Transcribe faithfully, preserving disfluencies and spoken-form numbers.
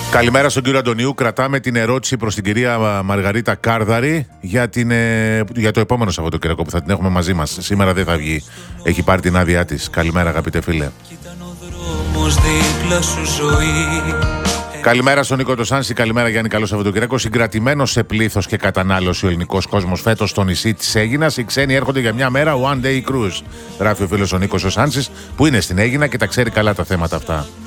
Καλημέρα στον κύριο Αντωνίου. Κρατάμε την ερώτηση προς την κυρία Μαργαρίτα Κάρδαρη για, την, ε, για το επόμενο Σαββατοκύριακο που θα την έχουμε μαζί μας. Σήμερα δεν θα βγει. Έχει πάρει την άδειά της. Καλημέρα, αγαπητέ φίλε. Καλημέρα στον Νίκο Τοσάνση, καλημέρα Γιάννη, καλό Σαββατοκύριακο. Συγκρατημένος σε πλήθος και κατανάλωση ο ελληνικός κόσμος φέτος στο νησί της Αίγινας. Οι ξένοι έρχονται για μια μέρα one day cruise. Γράφει ο φίλος ο Νίκος Τοσάνσης που είναι στην Αίγινα και τα ξέρει καλά τα θέματα αυτά.